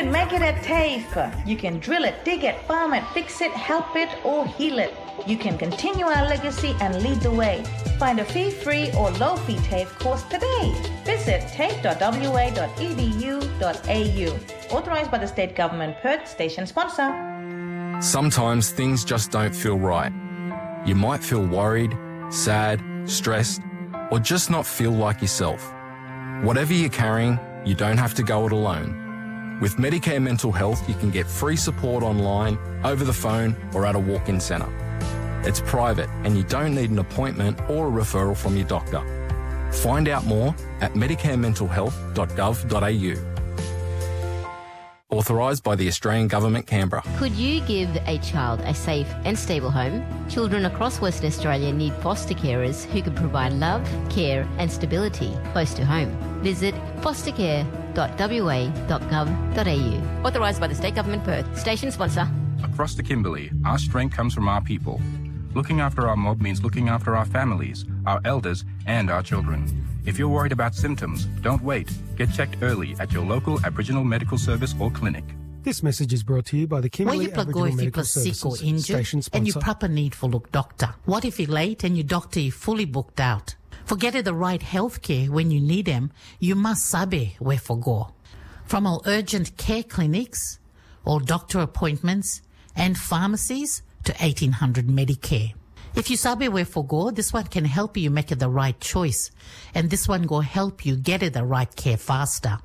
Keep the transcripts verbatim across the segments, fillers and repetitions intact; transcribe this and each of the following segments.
can make it at TAFE. You can drill it, dig it, farm it, fix it, help it, or heal it. You can continue our legacy and lead the way. Find a fee-free or low-fee TAFE course today. Visit tafe dot w a dot e d u dot a u. Authorised by the State Government, Perth, station sponsor. Sometimes things just don't feel right. You might feel worried, sad, stressed, or just not feel like yourself. Whatever you're carrying, you don't have to go it alone. With Medicare Mental Health, you can get free support online, over the phone, or at a walk-in centre. It's private and you don't need an appointment or a referral from your doctor. Find out more at medicare mental health dot gov dot a u. Authorised by the Australian Government, Canberra. Could you give a child a safe and stable home? Children across Western Australia need foster carers who can provide love, care and stability close to home. Visit foster care dot w a dot gov dot a u. Authorised by the State Government, Perth. Station sponsor. Across the Kimberley, our strength comes from our people. Looking after our mob means looking after our families, our elders and our children. If you're worried about symptoms, don't wait. Get checked early at your local Aboriginal medical service or clinic. This message is brought to you by the Kimberley Aboriginal if Medical you're sick or Services injured station sponsor. and you proper need for look doctor. What if you're late and your doctor is fully booked out? For getting the right health care when you need them, you must sabe where for go. From all urgent care clinics, all doctor appointments and pharmacies to eighteen hundred Medicare. If you sabe where for go, this one can help you make it the right choice. And this one will help you get it the right care faster.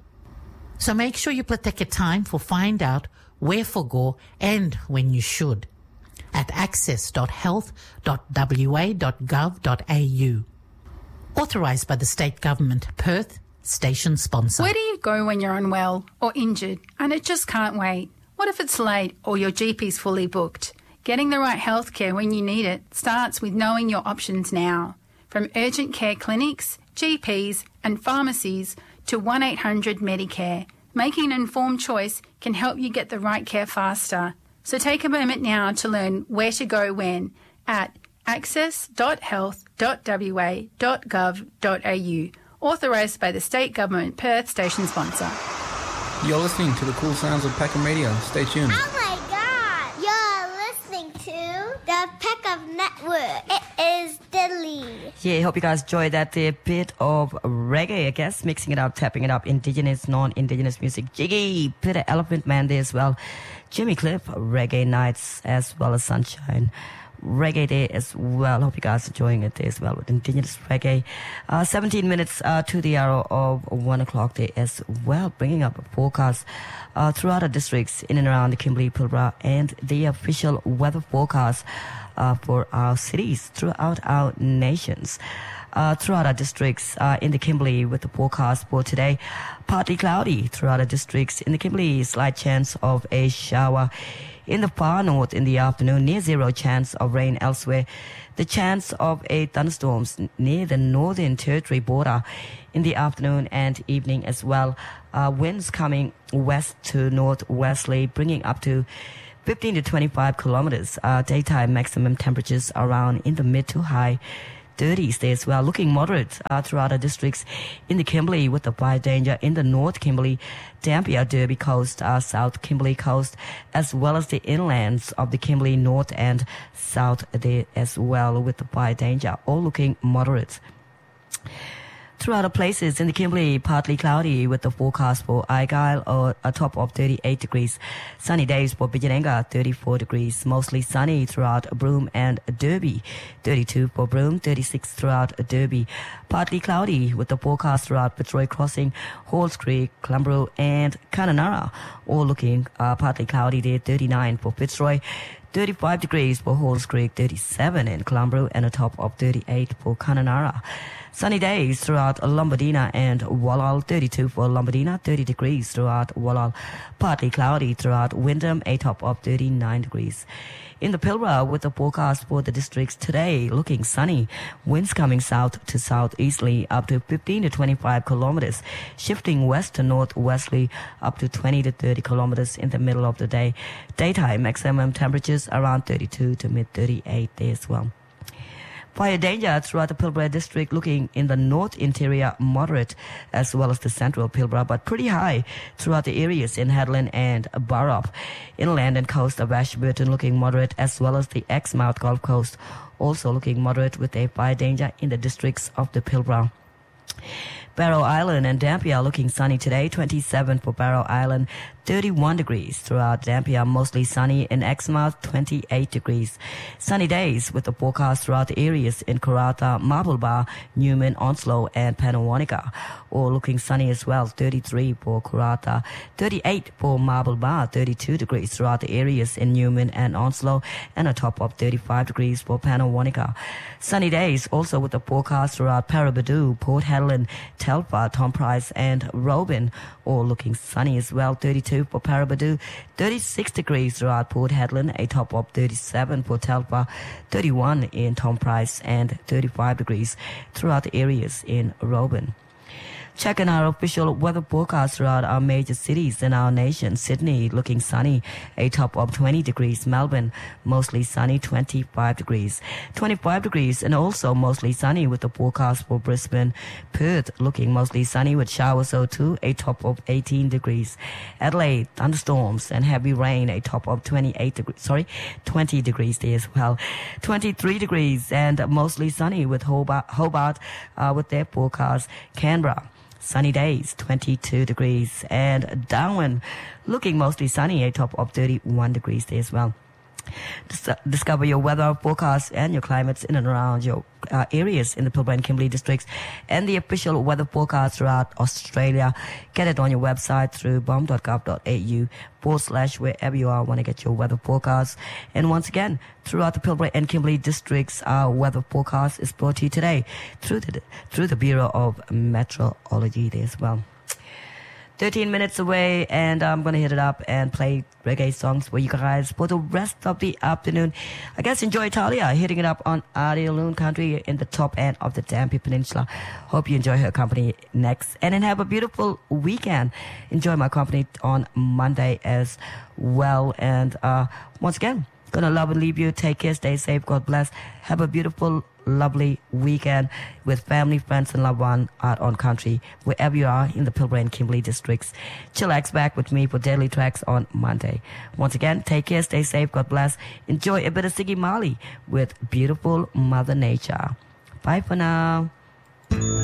So make sure you take a time for find out where for go and when you should. At access dot health dot w a dot gov dot a u. Authorised by the State Government, Perth, station sponsor. Where do you go when you're unwell or injured and it just can't wait? What if it's late or your G P's fully booked? Getting the right health care when you need it starts with knowing your options now. From urgent care clinics, G Ps and pharmacies to one eight hundred Medicare, making an informed choice can help you get the right care faster. So take a moment now to learn where to go when at access dot health dot w a dot gov dot a u. Authorised by the State Government, Perth, station sponsor. You're listening to the cool sounds of Peckham Radio. Stay tuned. Oh my God! You're listening to the Peckham Network. It is Dilly. Yeah, hope you guys enjoyed that there bit of reggae, I guess, mixing it up, tapping it up, indigenous, non-indigenous music. Jiggy, bit of Elephant Man there as well. Jimmy Cliff, Reggae Nights, as well as Sunshine Reggae Day as well. Hope you guys are enjoying it there as well with indigenous reggae. Uh, seventeen minutes uh, to the hour of one o'clock there as well, bringing up a forecast uh, throughout our districts in and around the Kimberley, Pilbara, and the official weather forecast uh, for our cities throughout our nations. Uh, throughout our districts uh, in the Kimberley with the forecast for today, partly cloudy throughout our districts in the Kimberley, slight chance of a shower. In the far north in the afternoon, near zero chance of rain elsewhere. The chance of a thunderstorms near the Northern Territory border in the afternoon and evening as well. Uh, winds coming west to northwesterly, bringing up to fifteen to twenty-five kilometers. Uh, daytime maximum temperatures around in the mid to high thirties there as well, looking moderate uh, throughout our districts in the Kimberley with the fire danger in the North Kimberley, Dampier, Derby Coast, uh, South Kimberley Coast, as well as the inlands of the Kimberley North and South there as well with the fire danger, all looking moderate. Throughout the places in the Kimberley, partly cloudy with the forecast for Argyle or a top of thirty-eight degrees. Sunny days for Bijananga, thirty-four degrees. Mostly sunny throughout Broome and Derby. thirty-two for Broome, thirty-six throughout Derby. Partly cloudy with the forecast throughout Fitzroy Crossing, Halls Creek, Clumborough and Kununurra. All looking uh, partly cloudy there, thirty-nine for Fitzroy. thirty-five degrees for Halls Creek, thirty-seven in Clumborough and a top of thirty-eight for Kununurra. Sunny days throughout Lombardina and Wallal, thirty-two for Lombardina, thirty degrees throughout Wallal. Partly cloudy throughout Wyndham, a top of thirty-nine degrees. In the Pilbara, with the forecast for the districts today, looking sunny. Winds coming south to southeasterly up to fifteen to twenty-five kilometers, shifting west to northwesterly up to twenty to thirty kilometers in the middle of the day. Daytime maximum temperatures around thirty-two to mid thirty-eight there as well. Fire danger throughout the Pilbara district, looking in the north interior moderate as well as the central Pilbara, but pretty high throughout the areas in Hedland and Burrup. Inland and coast of Ashburton looking moderate, as well as the Exmouth Gulf Coast also looking moderate with a fire danger in the districts of the Pilbara. Barrow Island and Dampier looking sunny today, twenty-seven for Barrow Island, thirty-one degrees throughout Dampier, mostly sunny. In Exmouth, twenty-eight degrees. Sunny days with the forecast throughout the areas in Karratha, Marble Bar, Newman, Onslow and Panawanika. All looking sunny as well, thirty-three for Karratha, thirty-eight for Marble Bar, thirty-two degrees throughout the areas in Newman and Onslow, and a top of thirty-five degrees for Panawanika. Sunny days also with the forecast throughout Paraburdoo, Port Hedland, Telfer, Tom Price and Robin, all looking sunny as well, thirty-two for Paraburdoo, thirty-six degrees throughout Port Hedland, a top of thirty-seven for Telfer, thirty-one in Tom Price and thirty-five degrees throughout the areas in Robin. Checking our official weather forecast throughout our major cities in our nation. Sydney looking sunny, a top of twenty degrees. Melbourne mostly sunny, twenty-five degrees. twenty-five degrees and also mostly sunny with the forecast for Brisbane. Perth looking mostly sunny with showers so too, a top of eighteen degrees. Adelaide thunderstorms and heavy rain, a top of twenty-eight degrees. Sorry, twenty degrees there as well. twenty-three degrees and mostly sunny with Hobart, Hobart uh, with their forecast. Canberra sunny days, twenty-two degrees. And Darwin looking mostly sunny, a top of thirty-one degrees there as well. Dis- discover your weather forecast and your climates in and around your uh, areas in the Pilbara and Kimberley districts and the official weather forecast throughout Australia. Get it on your website through bomb dot gov dot a u forward slash wherever you are want to get your weather forecast. And once again, throughout the Pilbara and Kimberley districts, our weather forecast is brought to you today through the, through the Bureau of Meteorology there as well. thirteen minutes away, and I'm going to hit it up and play reggae songs for you guys for the rest of the afternoon. I guess enjoy Talia hitting it up on Adialoon Country in the top end of the Dampier Peninsula. Hope you enjoy her company next. And then have a beautiful weekend. Enjoy my company on Monday as well. And uh, once again, gonna love and leave you. Take care, stay safe, God bless. Have a beautiful lovely weekend with family, friends and loved one out on country wherever you are in the Pilbara and Kimberley districts. Chillax back with me for daily tracks on Monday. Once again, take care, stay safe, God bless. Enjoy a bit of Siggy Marley with Beautiful Mother Nature. Bye for now.